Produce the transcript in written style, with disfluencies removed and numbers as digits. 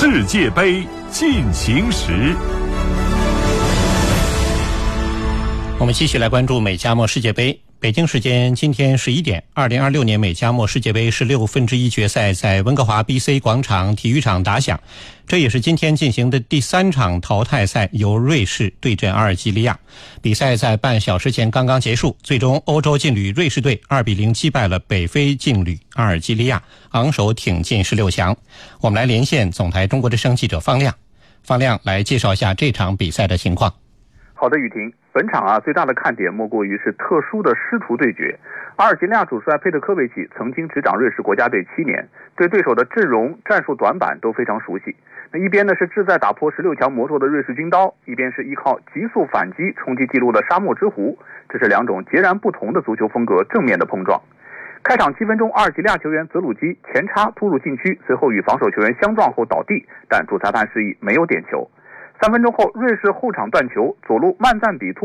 世界杯进行时， 我们继续来关注美加墨世界杯。北京时间今天11点，2026年美加墨世界杯16分之1决赛在温哥华 BC 广场体育场打响，这也是今天进行的第3场淘汰赛，由瑞士对阵阿尔及利亚。比赛在半小时前刚刚结束，最终欧洲劲旅瑞士队2-0击败了北非劲旅阿尔及利亚，昂首挺进16强。我们来连线总台中国之声记者方亮，方亮来介绍一下这场比赛的情况。 好的，雨婷，本场最大的看点莫过于是特殊的师徒对决。阿尔及利亚主帅佩特科维奇曾经执掌瑞士国家队7年，对对手的阵容、战术短板都非常熟悉。那一边呢是志在打破16强魔咒的瑞士军刀，一边是依靠急速反击冲击纪录的沙漠之狐，这是两种截然不同的足球风格正面的碰撞。开场7分钟，阿尔及利亚球员泽鲁基前插突入禁区，随后与防守球员相撞后倒地，但主裁判示意没有点球。3分钟后，瑞士后场断球，左路曼赞比突